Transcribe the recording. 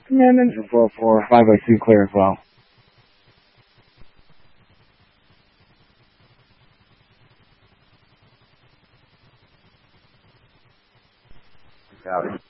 And then 404, 502 clear as well. Copy.